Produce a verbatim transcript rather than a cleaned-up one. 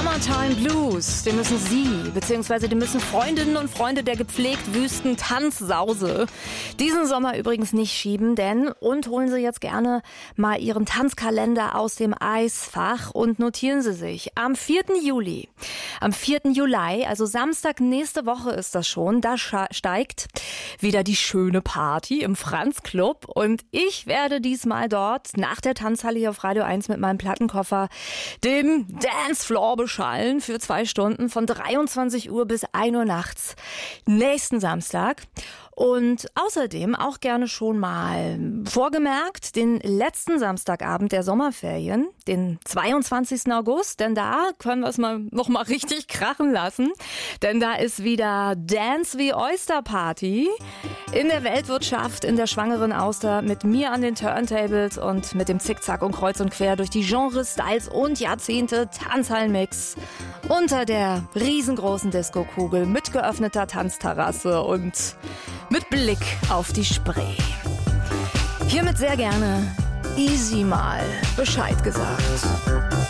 Summertime Blues, den müssen Sie, beziehungsweise den müssen Freundinnen und Freunde der gepflegt wüsten Tanzsause diesen Sommer übrigens nicht schieben, denn und holen Sie jetzt gerne mal Ihren Tanzkalender aus dem Eisfach und notieren Sie sich. Am vierten Juli, am vierten Juli, also Samstag nächste Woche ist das schon, da steigt wieder die schöne Party im Franz Club und ich werde diesmal dort nach der Tanzhalle hier auf Radio eins mit meinem Plattenkoffer den Dancefloor beschallen für zwei Stunden von dreiundzwanzig Uhr bis ein Uhr nachts nächsten Samstag. Und außerdem auch gerne schon mal vorgemerkt, den letzten Samstagabend der Sommerferien, den zweiundzwanzigsten August, denn da können wir es mal noch mal richtig krachen lassen, denn da ist wieder Dance wie Oyster Party in der Weltwirtschaft, in der schwangeren Auster, mit mir an den Turntables und mit dem Zickzack und Kreuz und Quer durch die Genres, Styles und Jahrzehnte Tanzhallenmix unter der riesengroßen Disco-Kugel mit geöffneter Tanzterrasse und mit Blick auf die Spree. Hiermit sehr gerne Easy mal Bescheid gesagt.